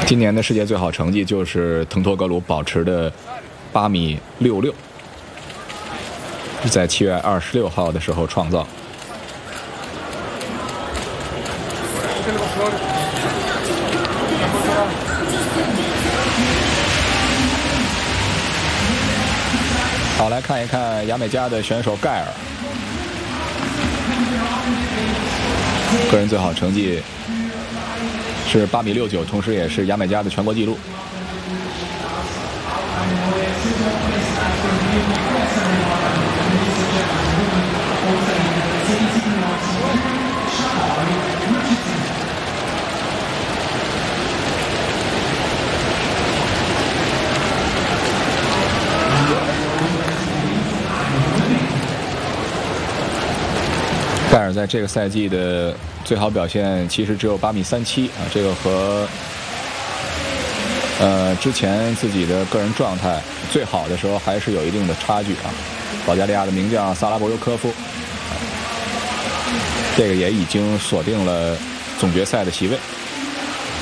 今年的世界最好成绩就是滕托格鲁保持的8.66米，在7月26号的时候创造。好，来看一看牙买加的选手盖尔，个人最好成绩是8.69米，同时也是牙买加的全国纪录。盖尔在这个赛季的最好表现其实只有8.37米啊，这个和之前自己的个人状态最好的时候还是有一定的差距啊。保加利亚的名将萨拉博尤科夫，这个也已经锁定了总决赛的席位。